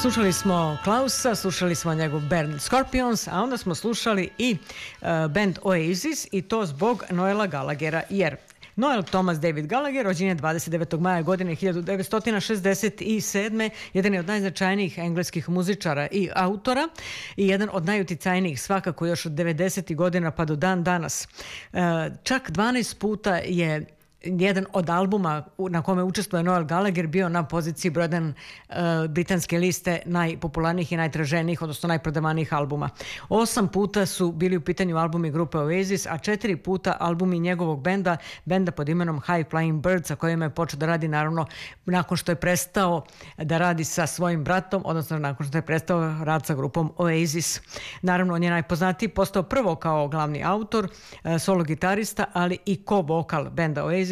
Slušali smo Klausa, slušali smo njegov band Scorpions, a onda smo slušali i band Oasis, i to zbog Noela Gallaghera, jer Noel Thomas David Gallagher rođen je 29. maja godine 1967. Jedan je od najznačajnijih engleskih muzičara i autora i jedan od najuticajnijih svakako još od 90. godina pa do dan danas. Čak 12 puta je jedan od albuma na kome učestvuje Noel Gallagher bio na poziciji broj 1 britanske liste najpopularnijih i najtraženijih, odnosno najprodavanijih albuma. 8 puta su bili u pitanju albumi grupe Oasis, a 4 puta albumi njegovog benda pod imenom High Flying Bird, sa kojima je počeo da radi naravno nakon što je prestao da radi sa svojim bratom, odnosno nakon što je prestao rad sa grupom Oasis. Naravno, on je najpoznatiji postao prvo kao glavni autor, solo gitarista, ali i ko-vokal benda Oasis,